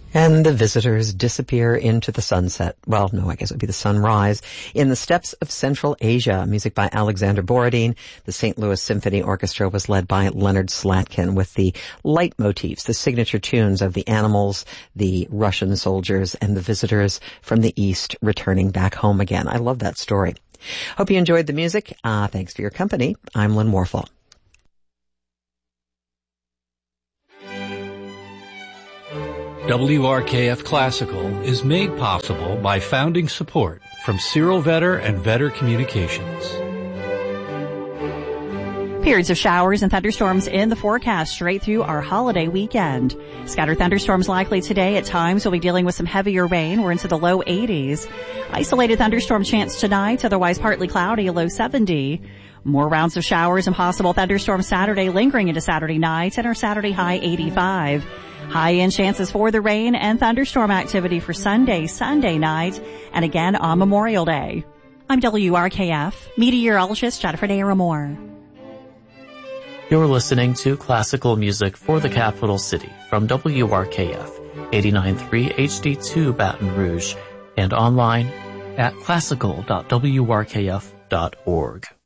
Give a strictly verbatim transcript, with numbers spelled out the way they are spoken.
And the visitors disappear into the sunset. Well, no, I guess it would be the sunrise. In the steppes of Central Asia, music by Alexander Borodin. The Saint Louis Symphony Orchestra was led by Leonard Slatkin with the leitmotifs, the signature tunes of the animals, the Russian soldiers, and the visitors from the East returning back home again. I love that story. Hope you enjoyed the music. Uh, thanks for your company. I'm Lynn Warfel. W R K F Classical is made possible by founding support from Cyril Vetter and Vetter Communications. Periods of showers and thunderstorms in the forecast straight through our holiday weekend. Scattered thunderstorms likely today. At times we'll be dealing with some heavier rain. We're into the low eighties. Isolated thunderstorm chance tonight, otherwise partly cloudy, a low seventy. More rounds of showers and possible thunderstorms Saturday, lingering into Saturday night, and our Saturday high eighty-five. High-end chances for the rain and thunderstorm activity for Sunday, Sunday night, and again on Memorial Day. I'm W R K F meteorologist Jennifer Naramore. You're listening to classical music for the capital city from W R K F eighty-nine point three H D two Baton Rouge and online at classical dot w r k f dot org.